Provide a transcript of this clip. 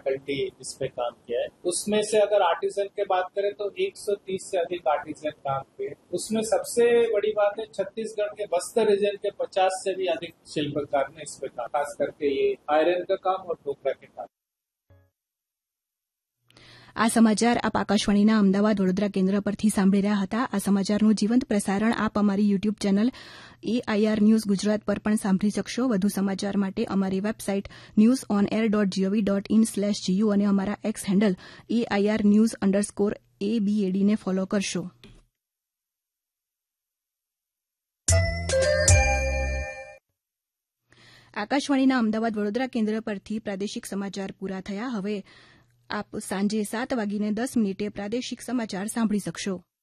Faculty इस पे काम किया है। उसमें से अगर आर्टिजन की बात करें तो 130 से अधिक आर्टिजन काम किए। उसमें सबसे बड़ी बात है छत्तीसगढ़ के बस्तर रीजन के 50 से भी अधिक शिल्पकार ने इस पे काम, खास करके ये आयरन का काम और ढोकरा के काम। આ સમાચાર આપ આકાશવાણીના અમદાવાદ વડોદરા કેન્દ્ર પરથી સાંભળી રહ્યા હતા। આ સમાચારનું જીવંત પ્રસારણ આપ અમારી YouTube channel AIR news Gujarat પર પણ સાંભળી શકશો। વધુ સમાચાર માટે અમારી વેબસાઇટ newsonair.gov.in/gu અને અમારા એક્સ હેન્ડલ AIR news_ABAD ને ફોલો કરશો। આકાશવાણીના અમદાવાદ વડોદરા કેન્દ્ર પરથી પ્રાદેશિક સમાચાર પૂરા થયા। હવે આપ સાંજે 7:10 પ્રાદેશિક સમાચાર સાંભળી શકશો।